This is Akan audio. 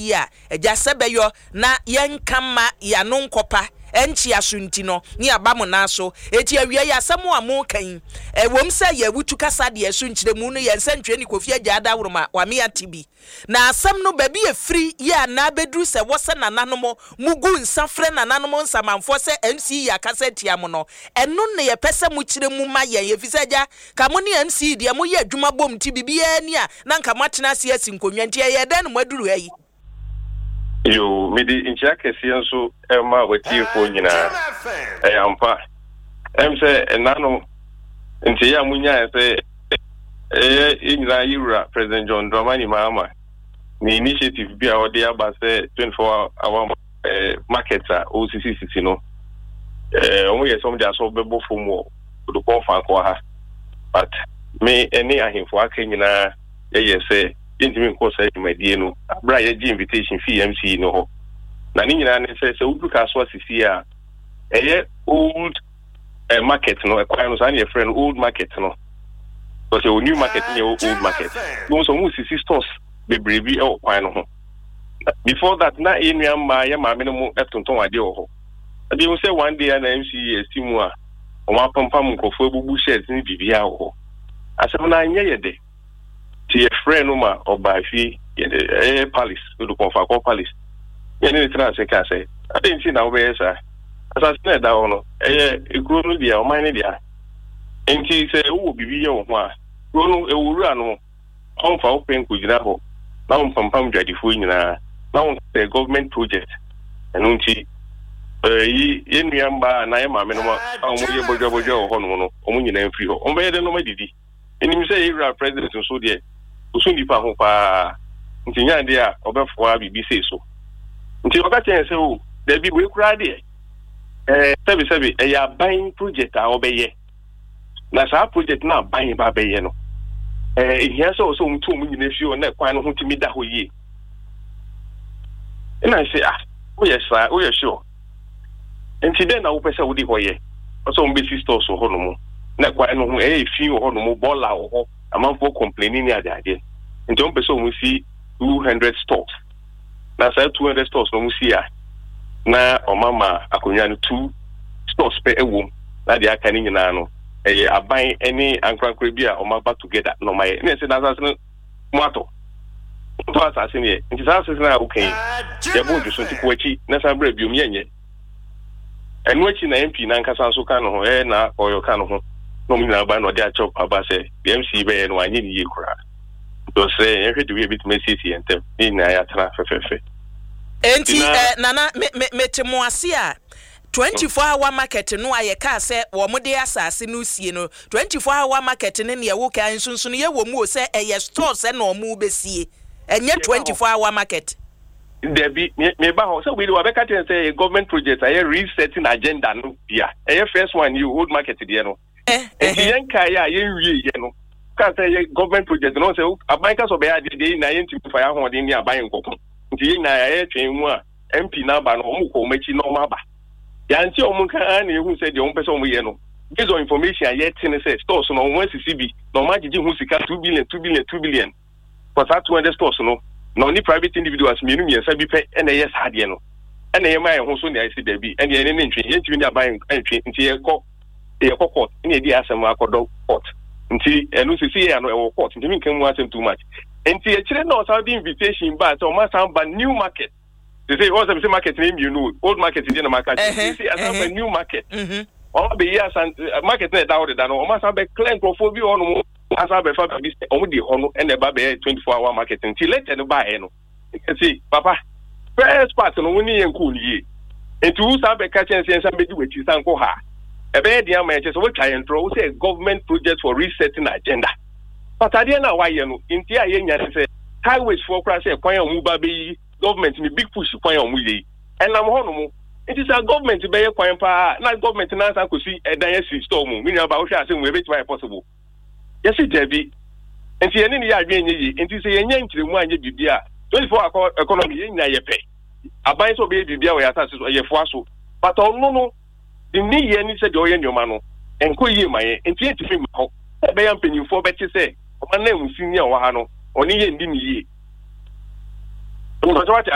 a eja sebeyo na yenkama ya no nkopa enchi asunti no ni abamu na so eti awie ya asemu amu kan wom se ye wutu kasa de asunchire mu no ye nsantwe ni Kofi Agya wuruma wa me atibi na asem no ba bi e free ya na bedru se wo se nananom mugu nsafre nananom nsamanfo se MC ya kasa tiam no eno ne ye pese mu kire mu ma ye Kofi Agya ka mo ne MC de mo ye adwuma bom ti bibia ni a na nka matena se asinkonwa ntia ye den mo aduru ayi yo midi incha kesian so ma wati fo nyina ampa say enano nti ya munya say nyina yura President John Dramani Mahama ni initiative bi a odi aba say 24-hour market OCCC no omo ye som dia so bebo fomo do kon fa ko ha but me any ahemfo aka nyina ye say intimi ko say medie no abra ye gi invitation fee MC no ho na ni nyina ne say udu ka so asisi a old market no ekwan no san ye friend old market no because a new market ni old market no so mu sisi stores be brevi e kwan no ho before that na enua ma ye ma me no mu etonton ade ho ade mu say one day na MC estimu a o ma pampam nkofo ebubu shares ni bibia ho asem na anye ye de ti friend no ma obafi ye palace do konfa ko palace ye ni tra se ka se ade nti na we sa asase da ono ekuro no dia o man dia enti se wo bibi ye wo ho a kuro no ewura no onfa open ko gira ho na on pampam dwadifo nyina na on government project enu nti ye nuamba na ye ma me no ma o mo ye bojo ho no o mo nyina mfiri ho o be de no ma didi eni se ye president so de usundi pa ho pa nti nya de a obefo a bibi se so nti o ka chen se o de bi we kura de sebi ya buying project a obeye na sa project na buying ba beye no here so mtu mu nyina fi o na kwan no ho timi da ho yi ina se o ye sure nti de na wo pese wo di ho ye o so mbe stores ho no mu na kwan no ho fi ho no mu bola ho amanfo complaining ya ade nti on pese o mu si 200 stores na sa 200 stores no mu si ya na omama akonya no 2 stores pe ewo na dia aka ni nyina no aban any ankrankra bi a omaba together no mai na se na sa no moato to asase ne nti sa asase na okay ya bo so nti ko achi na sa bra biom yenye enu achi na MP na nkasa so ka no ho na oyo ka no ho no mi na ba no dia chop aba se MC be no anyi ni yekura to say every do we bit message entem ni na ya tra fefefe enti nana metemo ase a 24-hour market no aye ka se wo mo de asase no sie no 24-hour market ne ne wo kan sunsun ye wo mu o se eye store se na o mu besie enye 24-hour market there be me ba ho so we do abeka ten say government project aye resetting agenda no bia eye first one you old market there no yen kai ya yen wie ye no ka say government project no say abanka so be ya de na yen timi fa ya ho de ni aban nkoko nti yen na ya twen mu a MP na ba no mu ko machi no ma ba ya nti o mu kan na ehu say de o mpese o mu ye no based on information ya tin say stores no 1 CCB no ma gigi hu sika 2 billion for that 200 stores no ni private individuals menu mi nsa bi pe na yes hade no na ye mai hu so na isi da bi na ye ne ntwe ye ntwe ni aban ntwe nti ye kɔ court ni di asem akodo court nti enu sisi ya no e wo court nti mi kan mu asem too much nti ye kire na o sa di invitation ba so ma san ba new market. They say, what's the market name you know? Old market is in the market. You see, I have a new market. All the years and market net out of that. Almost have a claim for you on as I have a family only on and the baby 24-hour market until later the buy. You can see, Papa, first part on winning and cool ye. And to have a catch and somebody which is Uncle Ha. A bad young man just what I intro say government project for resetting agenda. But I didn't know why you know in the say highways for crash a point on Mubabi. Government ni big push kwan on muye and am hono it is a government be ye kwan pa na government na san kosi edan esi store mu me ba wo hwe asem we be possible yes it dey enti ene ni ya adwen yi enti se ye nya nkiremu anye bibia 24 economy ye nya ye pe aban so be bibia we asase so ye fo aso but no the ni ye ni se de oye nyoma no enko yi maye enti etifi ma ho be ya mpanyimfo be ti se o ma na mu senior wa ha no oni ye ndi ni ye